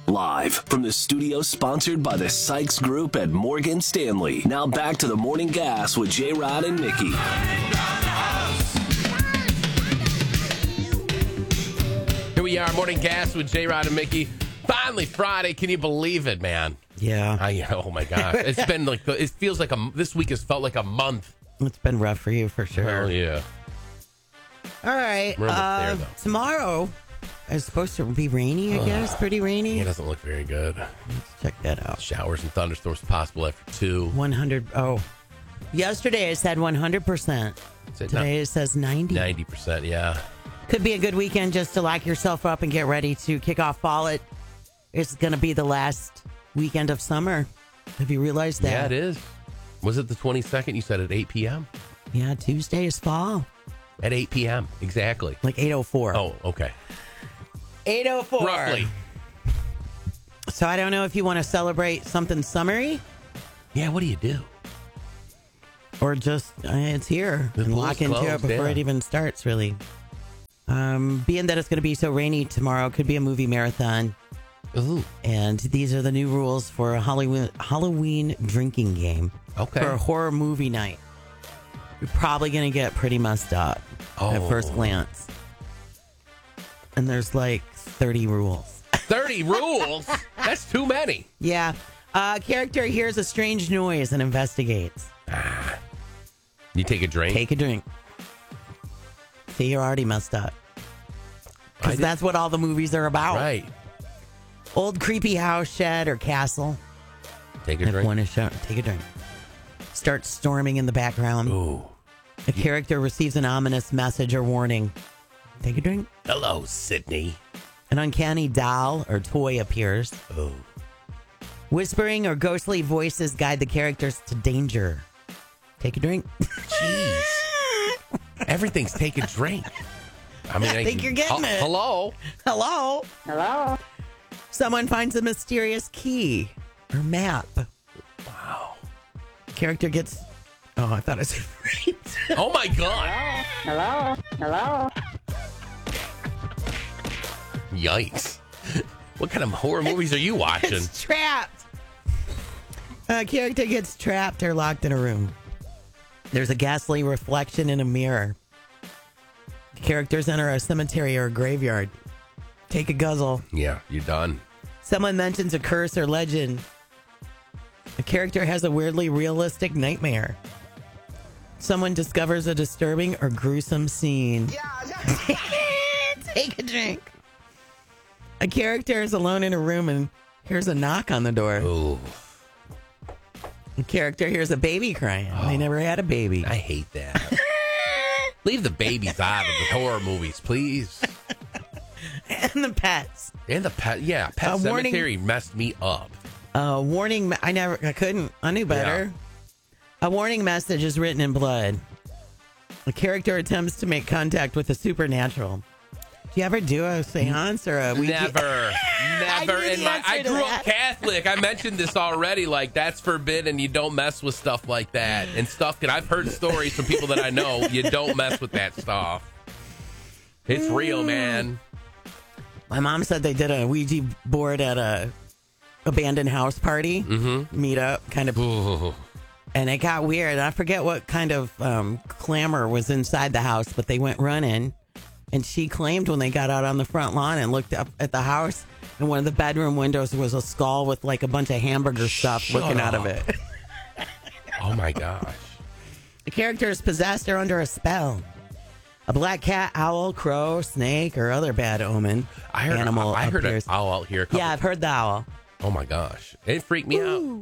Live from the studio sponsored by the Sykes Group at Morgan Stanley. Now back to the Morning Gas with J-Rod and Mickey. Here we are, Morning Gas with J-Rod and Mickey. Finally Friday. Can you believe it, man? Yeah. Oh, my gosh. It's been like, it feels like this week has felt like a month. It's been rough for you, for sure. Oh, yeah. All right. We're almost there, though. Tomorrow is supposed to be rainy, I guess. Pretty rainy. It doesn't look very good. Let's check that out. Showers and thunderstorms possible after 2. 100. Oh. Yesterday it said 100%. Today it says 90. 90%, yeah. Could be a good weekend just to lock yourself up and get ready to kick off fall. It's going to be the last weekend of summer. Have you realized that? Yeah, it is. Was it the 22nd? You said at 8 p.m.? Yeah, Tuesday is fall. At 8 p.m., exactly. Like 8:04. Oh, okay. 8:04. Roughly. So I don't know if you want to celebrate something summery. Yeah, what do you do? Or just, it's here. The And pool's lock into it closed, before yeah. it even starts, really. Being that it's going to be so rainy tomorrow, could be a movie marathon. Ooh. And these are the new rules for a Halloween drinking game. Okay. For a horror movie night. You're probably going to get pretty messed up at first glance. And there's like 30 rules. 30 rules? That's too many. Yeah. Character hears a strange noise and investigates. You take a drink? Take a drink. See, you're already messed up. Because that's what all the movies are about. Right. Old creepy house, shed, or castle. Take a drink. Take a drink. Start storming in the background. Ooh. A character receives an ominous message or warning. Take a drink. Hello, Sydney. An uncanny doll or toy appears. Oh. Whispering or ghostly voices guide the characters to danger. Take a drink. Jeez. Everything's take a drink. I mean, I think you're getting it. Hello. Hello. Hello. Someone finds a mysterious key or map. Wow. Character gets... Oh, I thought I said right. Oh, my God. Hello. Hello. Yikes. What kind of horror movies are you watching? It's trapped. A character gets trapped or locked in a room. There's a ghastly reflection in a mirror. Characters enter a cemetery or a graveyard. Take a guzzle. Yeah, you're done. Someone mentions a curse or legend. A character has a weirdly realistic nightmare. Someone discovers a disturbing or gruesome scene. Take a drink. A character is alone in a room and hears a knock on the door. Ooh. A character hears a baby crying. They never had a baby. I hate that. Leave the babies out of the horror movies, please. And the pets. And the pet, yeah, Pet Cemetery messed me up. Warning. I knew better. Yeah. A warning message is written in blood. A character attempts to make contact with the supernatural. Do you ever do a seance or a Ouija? Never. I grew up Catholic. I mentioned this already. Like, that's forbidden. You don't mess with stuff like that. And stuff that I've heard stories from people that I know. You don't mess with that stuff. It's real, man. My mom said they did a Ouija board at a abandoned house party. Meet up, kind of. Ooh. And it got weird. I forget what kind of clamor was inside the house, but they went running. And she claimed when they got out on the front lawn and looked up at the house, in one of the bedroom windows was a skull with like a bunch of hamburger stuff looking out of it. Oh, my gosh. The character is possessed or under a spell. A black cat, owl, crow, snake, or other bad omen. I heard an owl out here. Yeah, I've heard the owl. Oh, my gosh. It freaked me out.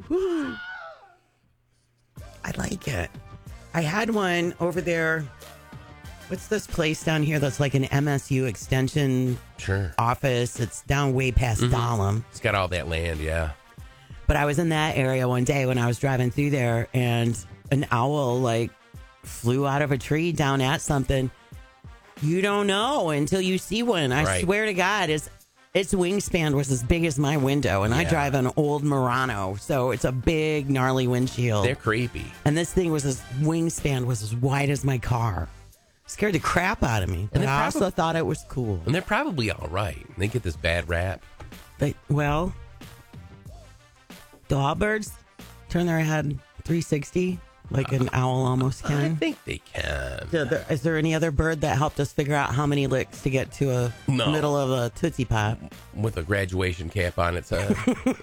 I like it. I had one over there. What's this place down here that's like an MSU extension office? It's down way past Dahlem. It's got all that land, yeah. But I was in that area one day when I was driving through there, and an owl like flew out of a tree down at something. You don't know until you see one. I swear to God, its wingspan was as big as my window, and I drive an old Murano, so it's a big, gnarly windshield. They're creepy. And this thing wingspan was as wide as my car. Scared the crap out of me, but I also thought it was cool. And they're probably all right. They get this bad rap. Do birds turn their head 360 like an owl almost can? I think they can. Is there any other bird that helped us figure out how many licks to get to a middle of a Tootsie Pop? With a graduation cap on its head.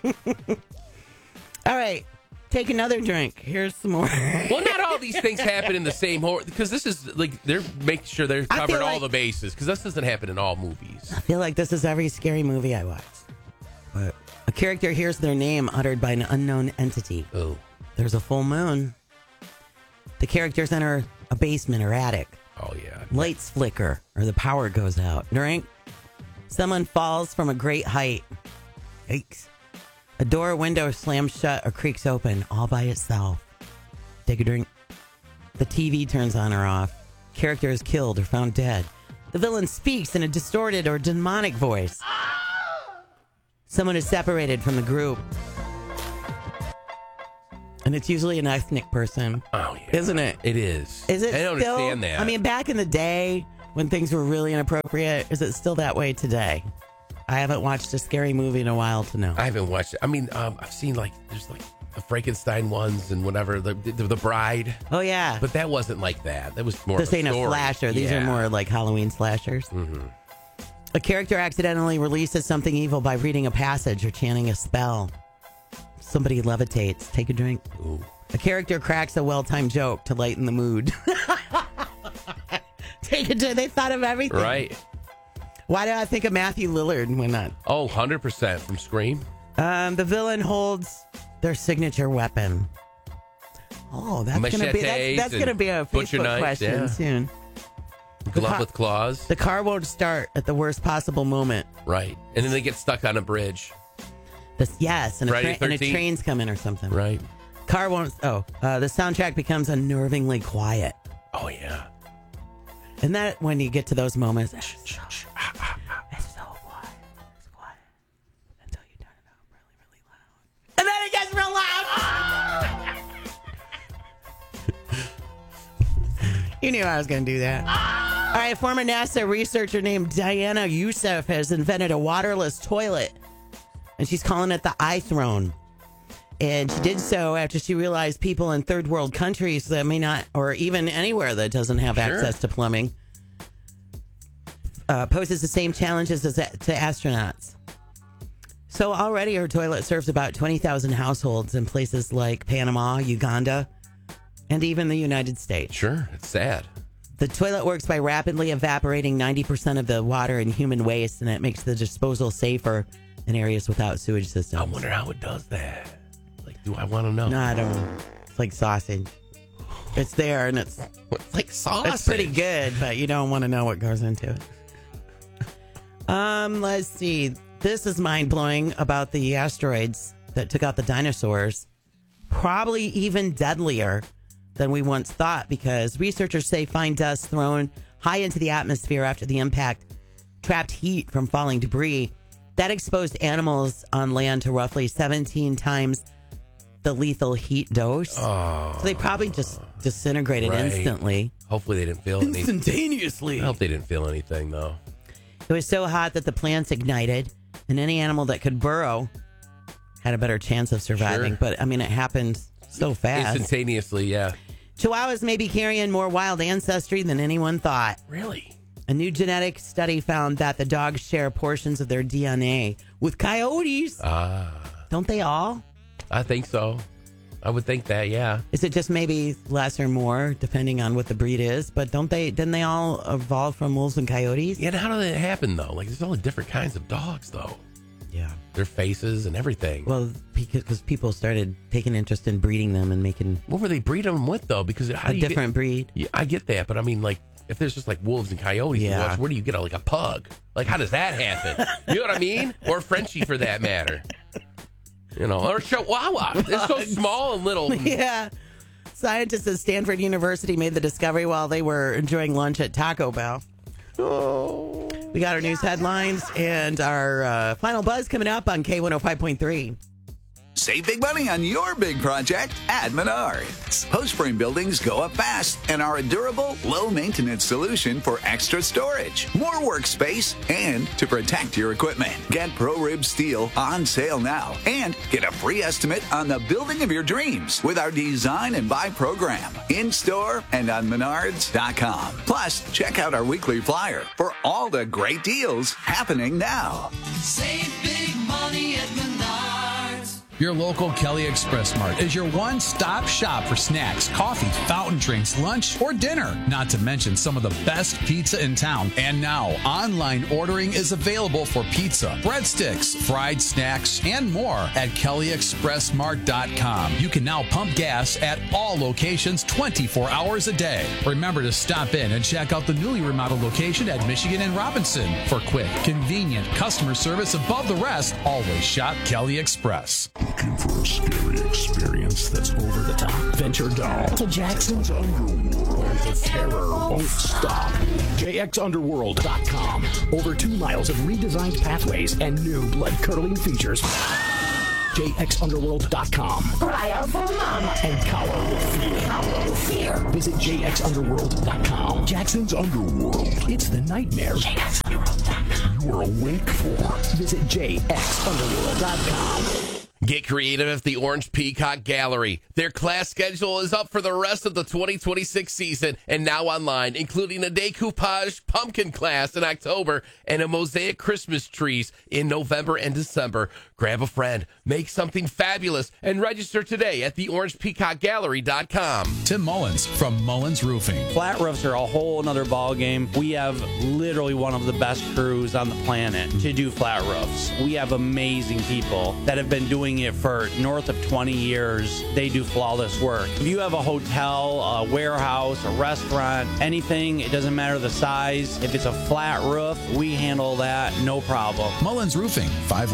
All right. Take another drink. Here's some more. Well, not all these things happen in the same horror, because this is like they're making sure they're covered all the bases, because this doesn't happen in all movies. I feel like this is every scary movie I watch. But a character hears their name uttered by an unknown entity. Oh. There's a full moon. The characters enter a basement or attic. Oh, yeah. Lights flicker or the power goes out. Drink. Someone falls from a great height. Yikes. A door or window slams shut or creaks open all by itself. Take a drink. The TV turns on or off. Character is killed or found dead. The villain speaks in a distorted or demonic voice. Someone is separated from the group. And it's usually an ethnic person. Oh, yeah. Isn't it? It is. Is it I don't still, understand that. I mean, back in the day when things were really inappropriate, is it still that way today? I haven't watched a scary movie in a while to know. I haven't watched it. I mean, I've seen there's the Frankenstein ones and whatever, the Bride. Oh, yeah. But that wasn't like that. That was more This of a ain't story. a slasher. These are more like Halloween slashers. Mm-hmm. A character accidentally releases something evil by reading a passage or chanting a spell. Somebody levitates. Take a drink. Ooh. A character cracks a well-timed joke to lighten the mood. Take a drink. They thought of everything. Right. Why do I think of Matthew Lillard when not? Oh, 100% from Scream. The villain holds their signature weapon. Oh, that's gonna be a Facebook question soon. Glove with claws. The car won't start at the worst possible moment. Right. And then they get stuck on a bridge. And a train's coming or something. Right. Car won't. The soundtrack becomes unnervingly quiet. Oh, yeah. And that when you get to those moments, it's so quiet. It's quiet until you turn it up really, really loud. And then it gets real loud. You knew I was going to do that. All right, former NASA researcher named Diana Youssef has invented a waterless toilet. And she's calling it the iThrone. And she did so after she realized people in third world countries that may not, or even anywhere that doesn't have access to plumbing, poses the same challenges to astronauts. So already her toilet serves about 20,000 households in places like Panama, Uganda, and even the United States. Sure, it's sad. The toilet works by rapidly evaporating 90% of the water and human waste, and it makes the disposal safer in areas without sewage systems. I wonder how it does that. Do I want to know? No, I don't know. It's like sausage. It's there, and it's like sausage. It's pretty good, but you don't want to know what goes into it. Let's see. This is mind-blowing about the asteroids that took out the dinosaurs. Probably even deadlier than we once thought, because researchers say fine dust thrown high into the atmosphere after the impact trapped heat from falling debris. That exposed animals on land to roughly 17 times the lethal heat dose. Oh, so they probably just disintegrated instantly. Hopefully they didn't feel anything. Instantaneously. I hope they didn't feel anything, though. It was so hot that the plants ignited, and any animal that could burrow had a better chance of surviving. Sure. But, I mean, it happened so fast. Instantaneously, yeah. Chihuahuas may be carrying more wild ancestry than anyone thought. Really? A new genetic study found that the dogs share portions of their DNA with coyotes. Don't they all? I think so. I would think that, yeah. Is it just maybe less or more, depending on what the breed is? But didn't they all evolve from wolves and coyotes? Yeah, how did that happen, though? Like, there's all the different kinds of dogs, though. Yeah. Their faces and everything. Well, because people started taking interest in breeding them and making... What were they breeding them with, though? Because a different breed. Yeah, I get that, but I mean, like, if there's just like wolves and coyotes, where do you get a pug? Like, how does that happen? You know what I mean? Or Frenchie, for that matter. You know, or Chihuahua. It's so small and little. Yeah. Scientists at Stanford University made the discovery while they were enjoying lunch at Taco Bell. Oh. We got our news headlines and our final buzz coming up on K105.3. Save big money on your big project at Menards. Post frame buildings go up fast and are a durable, low-maintenance solution for extra storage, more workspace, and to protect your equipment. Get ProRib Steel on sale now and get a free estimate on the building of your dreams with our Design and Buy program in-store and on Menards.com. Plus, check out our weekly flyer for all the great deals happening now. Save big money at Menards. Your local Kelly Express Mart is your one-stop shop for snacks, coffee, fountain drinks, lunch, or dinner. Not to mention some of the best pizza in town. And now, online ordering is available for pizza, breadsticks, fried snacks, and more at KellyExpressMart.com. You can now pump gas at all locations 24 hours a day. Remember to stop in and check out the newly remodeled location at Michigan and Robinson. For quick, convenient customer service above the rest, always shop Kelly Express. Looking for a scary experience that's over the top? Venture down to Jackson's Underworld. The terror won't stop. JXUnderworld.com. Over 2 miles of redesigned pathways and new blood-curdling features. JXUnderworld.com. Cry out for mama. And cower with fear. Visit JXUnderworld.com. Jackson's Underworld. It's the nightmare you're awake for. Visit JXUnderworld.com. Get creative at the Orange Peacock Gallery. Their class schedule is up for the rest of the 2026 season and now online, including a decoupage pumpkin class in October and a mosaic Christmas trees in November and December. Grab a friend, make something fabulous, and register today at theorangepeacockgallery.com. Tim Mullins from Mullins Roofing. Flat roofs are a whole nother ball game. We have literally one of the best crews on the planet to do flat roofs. We have amazing people that have been doing it for north of 20 years. They do flawless work. If you have a hotel, a warehouse, a restaurant, anything, it doesn't matter the size. If it's a flat roof, we handle that, no problem. Mullins Roofing,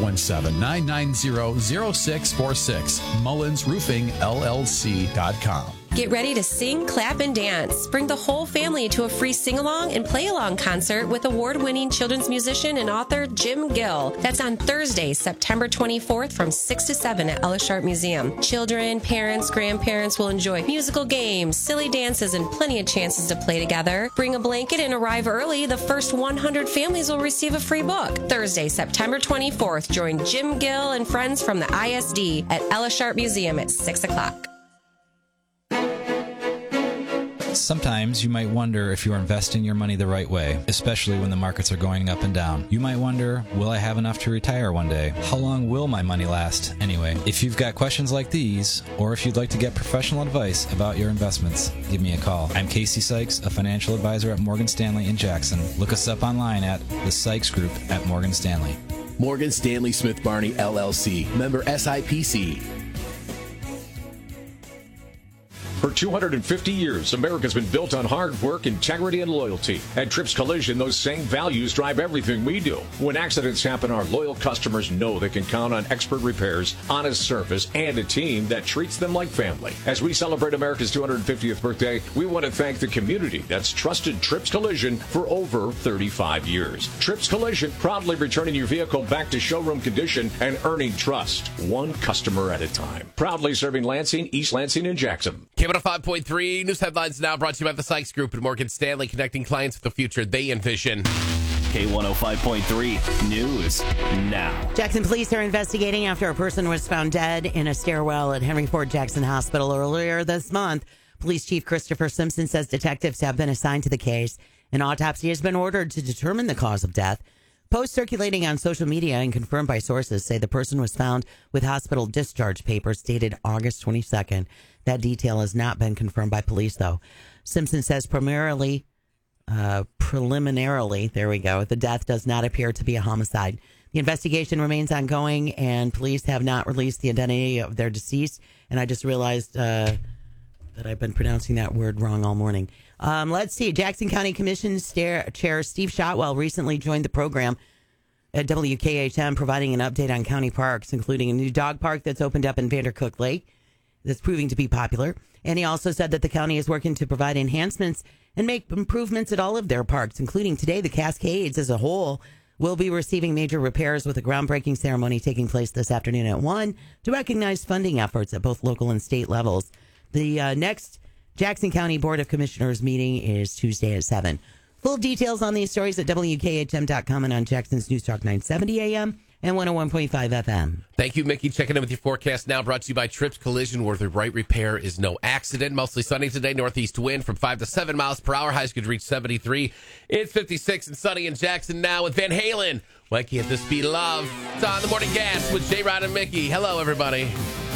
517-990-0646. MullinsRoofingLLC.com. Get ready to sing, clap, and dance. Bring the whole family to a free sing-along and play-along concert with award-winning children's musician and author Jim Gill. That's on Thursday, September 24th from 6 to 7 at Ellis Sharp Museum. Children, parents, grandparents will enjoy musical games, silly dances, and plenty of chances to play together. Bring a blanket and arrive early. The first 100 families will receive a free book. Thursday, September 24th, join Jim Gill and friends from the ISD at Ellis Sharp Museum at 6 o'clock. Sometimes you might wonder if you're investing your money the right way, especially when the markets are going up and down. You might wonder, will I have enough to retire one day? How long will my money last anyway? If you've got questions like these, or if you'd like to get professional advice about your investments, give me a call. I'm Casey Sykes, a financial advisor at Morgan Stanley in Jackson. Look us up online at the Sykes Group at Morgan Stanley. Morgan Stanley Smith Barney, LLC. Member SIPC. For 250 years, America's been built on hard work, integrity, and loyalty. At Trips Collision, those same values drive everything we do. When accidents happen, our loyal customers know they can count on expert repairs, honest service, and a team that treats them like family. As we celebrate America's 250th birthday, we want to thank the community that's trusted Trips Collision for over 35 years. Trips Collision, proudly returning your vehicle back to showroom condition and earning trust, one customer at a time. Proudly serving Lansing, East Lansing, and Jackson. Came out of 5.3 news headlines now brought to you by the Sykes Group and Morgan Stanley, connecting clients with the future they envision. K105.3 News now. Jackson police are investigating after a person was found dead in a stairwell at Henry Ford Jackson Hospital earlier this month. Police Chief Christopher Simpson says detectives have been assigned to the case. An autopsy has been ordered to determine the cause of death. Posts circulating on social media and confirmed by sources say the person was found with hospital discharge papers dated August 22nd. That detail has not been confirmed by police, though. Simpson says preliminarily, there we go, the death does not appear to be a homicide. The investigation remains ongoing, and police have not released the identity of their deceased. And I just realized that I've been pronouncing that word wrong all morning. Let's see. Jackson County Commission Chair Steve Shotwell recently joined the program at WKHM, providing an update on county parks, including a new dog park that's opened up in Vandercook Lake that's proving to be popular. And he also said that the county is working to provide enhancements and make improvements at all of their parks, including today the Cascades as a whole will be receiving major repairs with a groundbreaking ceremony taking place this afternoon at 1 to recognize funding efforts at both local and state levels. The next Jackson County Board of Commissioners meeting is Tuesday at 7. Full details on these stories at WKHM.com and on Jackson's News Talk 970 AM and 101.5 FM. Thank you, Mickey. Checking in with your forecast now, brought to you by Trips Collision, where the right repair is no accident. Mostly sunny today. Northeast wind from 5 to 7 miles per hour. Highs could reach 73. It's 56 and sunny in Jackson now with Van Halen. Why can't this be love? It's on the Morning Gas with J-Rod and Mickey. Hello, everybody.